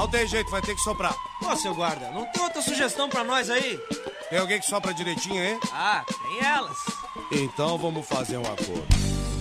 Não tem jeito, vai ter que soprar. Ô, seu guarda, não tem outra sugestão pra nós aí? Tem alguém que sopra direitinho, hein? Ah, tem elas. Então vamos fazer um acordo.